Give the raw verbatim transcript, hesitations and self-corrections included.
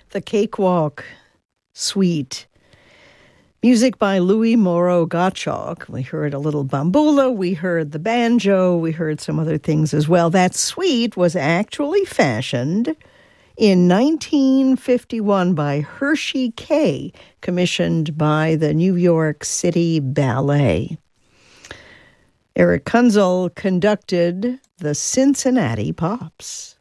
The Cakewalk Suite. Music by Louis Moreau Gottschalk. We heard a little bambula, we heard the banjo, we heard some other things as well. That suite was actually fashioned in nineteen fifty-one by Hershey Kay, commissioned by the New York City Ballet. Eric Kunzel conducted the Cincinnati Pops.